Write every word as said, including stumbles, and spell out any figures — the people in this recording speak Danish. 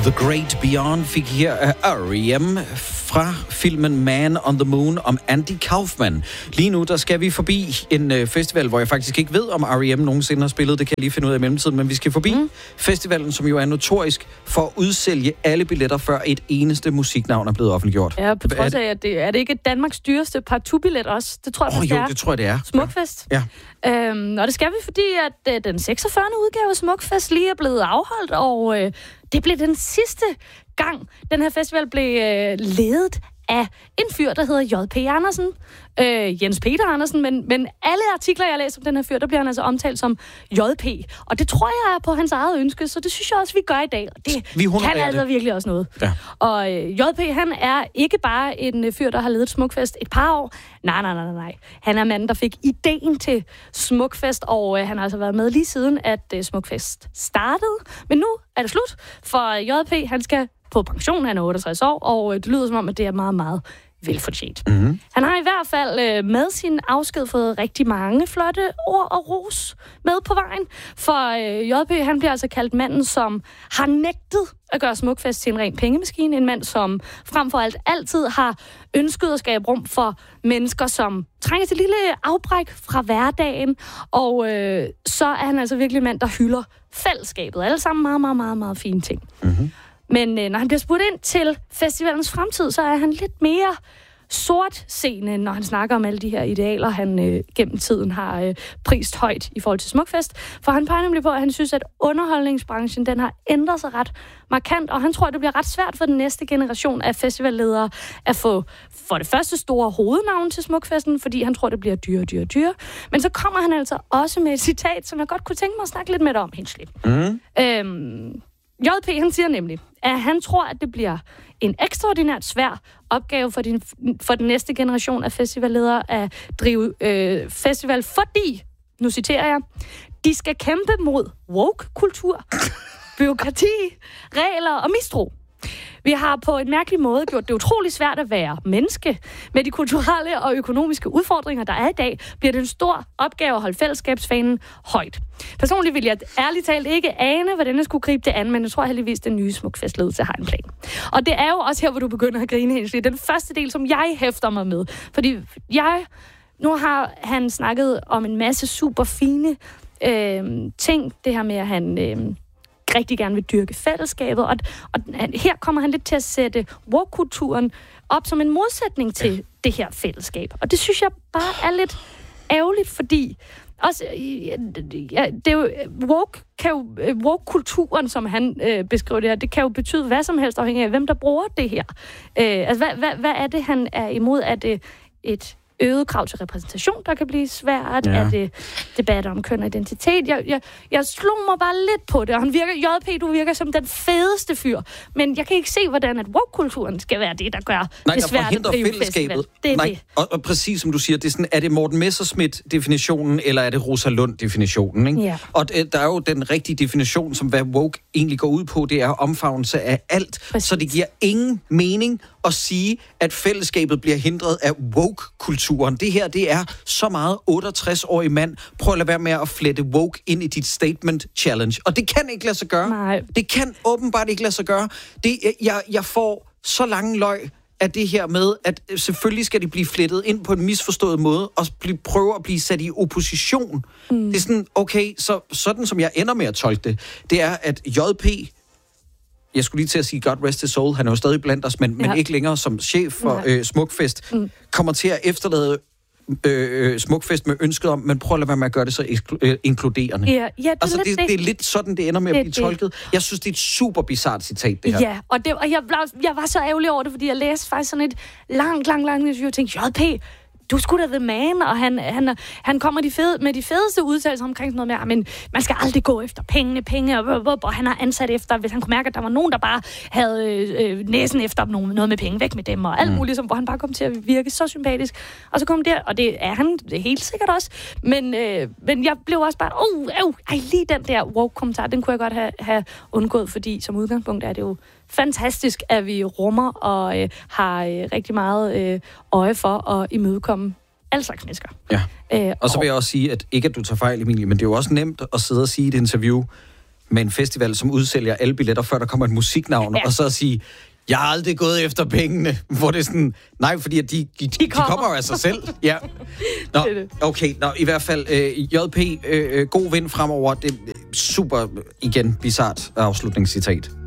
The Great Beyond fik her af R E M fra filmen Man on the Moon om Andy Kaufman. Lige nu, der skal vi forbi en øh, festival, hvor jeg faktisk ikke ved, om R E M nogensinde har spillet. Det kan jeg lige finde ud af i mellemtiden, men vi skal forbi mm. festivalen, som jo er notorisk for at udsælge alle billetter, før et eneste musiknavn er blevet offentliggjort. Ja, på trods af, at det er det ikke Danmarks dyreste partout-billet også? Det tror jeg, oh, det jo, er. det tror jeg, det er. Smukfest. Ja. Øhm, og det skal vi, fordi at øh, den seksogfyrrende udgave af Smukfest lige er blevet afholdt, og øh, det blev den sidste gang, den her festival blev øh, ledet af en fyr, der hedder J P Andersen. Øh, Jens Peter Andersen, men, men alle artikler, jeg læser om den her fyr, der bliver han altså omtalt som J P. Og det tror jeg er på hans eget ønske, så det synes jeg også, vi gør i dag. Og det kan altså det. virkelig også noget. Ja. Og øh, J P, han er ikke bare en øh, fyr, der har ledet Smukfest et par år. Nej, nej, nej, nej. Han er manden, der fik ideen til Smukfest, og øh, han har altså været med lige siden, at øh, Smukfest startede. Men nu er det slut, for J P, han skal på pension, han er otteogtres år, og det lyder som om, at det er meget, meget velfortjent. Mm-hmm. Han har i hvert fald øh, med sin afsked fået rigtig mange flotte ord og ros med på vejen, for øh, J P, han bliver altså kaldt manden, som har nægtet at gøre Smukfest til en ren pengemaskine, en mand, som frem for alt altid har ønsket at skabe rum for mennesker, som trænger til et lille afbræk fra hverdagen, og øh, så er han altså virkelig en mand, der hylder fællesskabet. Alle sammen meget, meget, meget, meget fine ting. Mm-hmm. Men øh, når han bliver spurgt ind til festivalens fremtid, så er han lidt mere sortseende, når han snakker om alle de her idealer, han øh, gennem tiden har øh, prist højt i forhold til Smukfest. For han peger nemlig på, at han synes, at underholdningsbranchen den har ændret sig ret markant, og han tror, at det bliver ret svært for den næste generation af festivalledere at få for det første store hovednavn til Smukfesten, fordi han tror, det bliver dyre, dyre, dyre. Men så kommer han altså også med et citat, som jeg godt kunne tænke mig at snakke lidt med dig om, Hensley. Mm. Øhm, J P, han siger nemlig, at han tror, at det bliver en ekstraordinært svær opgave for, din, for den næste generation af festivalledere at drive øh, festival, fordi, nu citerer jeg, de skal kæmpe mod woke-kultur, bureaukrati, regler og mistro. Vi har på en mærkelig måde gjort det utrolig svært at være menneske. Med de kulturelle og økonomiske udfordringer, der er i dag, bliver det en stor opgave at holde fællesskabsfanen højt. Personligt vil jeg ærligt talt ikke ane, hvordan jeg skulle gribe det an, men jeg tror heldigvis, den nye Smukfestledelse har en plan. Og det er jo også her, hvor du begynder at grine, Hensley. Den første del, som jeg hæfter mig med. Fordi jeg... Nu har han snakket om en masse super fine øh, ting. Det her med, at han... Øh, rigtig gerne vil dyrke fællesskabet, og, og her kommer han lidt til at sætte woke-kulturen op som en modsætning til ja. det her fællesskab. Og det synes jeg bare er lidt ærgerligt, fordi også, ja, det er jo, woke, kan jo, woke-kulturen, som han øh, beskriver det her, det kan jo betyde hvad som helst, afhængig af hvem der bruger det her. Øh, altså, hvad, hvad, hvad er det, han er imod? Er det et øget krav til repræsentation, der kan blive svært? Ja. Er det debatter om køn og identitet? Jeg, jeg, jeg slog mig bare lidt på det, og han virker, J P, du virker som den fedeste fyr, men jeg kan ikke se, hvordan at woke-kulturen skal være det, der gør Nej, det svært at drive fællesskabet. Det er Nej, det. Og, og præcis som du siger, det er, sådan, er det Morten Messerschmidt-definitionen, eller er det Rosa Lund-definitionen? Ikke? Ja. Og der er jo den rigtige definition, som hvad woke egentlig går ud på, det er omfavnelse af alt, præcis. Så det giver ingen mening at sige, at fællesskabet bliver hindret af woke-kulturen. Det her, det er så meget otteogtres-årig mand. Prøv at lade være med at flette woke ind i dit statement challenge. Og det kan ikke lade sig gøre. Nej. Det kan åbenbart ikke lade sig gøre. Det, jeg, jeg får så lange løg af det her med, at selvfølgelig skal det blive flettet ind på en misforstået måde, og blive, prøve at blive sat i opposition. Mm. Det er sådan, okay, så sådan som jeg ender med at tolke det, det er, at J P... Jeg skulle lige til at sige God rest his soul. Han er jo stadig blandt os, men, ja. men ikke længere som chef for øh, Smukfest. Mm. Kommer til at efterlade øh, Smukfest med ønsket om, men prøv at lade være med at gøre det så eksklu- øh, inkluderende. Ja, ja, det, altså, det, det. det er lidt sådan, det ender med det, at blive det. tolket. Jeg synes, det er et super bizarrt citat, det her. Ja, og, det, og jeg, jeg var så ærgerlig over det, fordi jeg læste faktisk sådan et langt, langt, langt interview og tænkte, J P, du skulle da the man, og han, han, han kommer de fede, med de fedeste udtalelser omkring sådan noget med, men man skal aldrig gå efter pengene, penge, og, og, og han har ansat efter, hvis han kunne mærke, at der var nogen, der bare havde øh, næsen efter nogen, noget med penge, væk med dem, og alt muligt, som, hvor han bare kom til at virke så sympatisk. Og så kom det, og det er han det helt sikkert også, men, øh, men jeg blev også bare, oh, oh, ej, lige den der woke-kommentar, den kunne jeg godt have, have undgået, fordi som udgangspunkt er det jo fantastisk, at vi rummer og øh, har øh, rigtig meget øh, øje for at imødekomme alle slags mennesker. Ja. Øh, og så vil jeg også sige, at ikke at du tager fejl, Emilie, men det er jo også nemt at sidde og sige i et interview, med en festival, som udsælger alle billetter, før der kommer et musiknavn, ja. og så at sige, jeg har aldrig gået efter pengene, hvor det er sådan, nej, fordi de, de, de, de kommer. kommer jo af sig selv. Ja. Nå, okay, nå, i hvert fald, øh, J P, øh, god vind fremover, det er super, igen, bizart afslutningscitat.